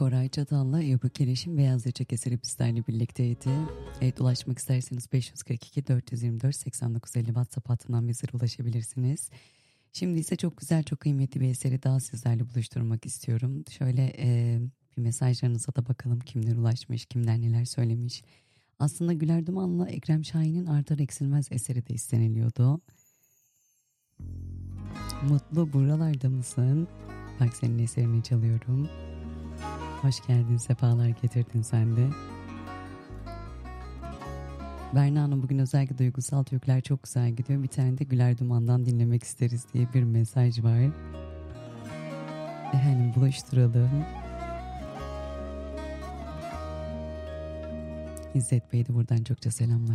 Koray Çatal'la Ebru Keleş'in Beyaz Yaka eseri bizlerle birlikteydi. Evet, ulaşmak isterseniz 542 424 8950 WhatsApp hattından bizlere ulaşabilirsiniz. Şimdi ise çok güzel, çok kıymetli bir eseri daha sizlerle buluşturmak istiyorum. Şöyle bir mesajlarınıza da bakalım, kimler ulaşmış, kimler neler söylemiş. Aslında Güler Duman'la Ekrem Şahin'in Artar Eksilmez eseri de isteniliyordu. Mutlu, buralarda mısın? Bak, senin eserini çalıyorum. Hoş geldin, sefalar getirdin sen de. Berna Hanım, bugün özellikle duygusal türküler çok güzel gidiyor. Bir tane de Güler Duman'dan dinlemek isteriz diye bir mesaj var. Efendim, buluşturalım. İzzet Bey de buradan çokça selamlar.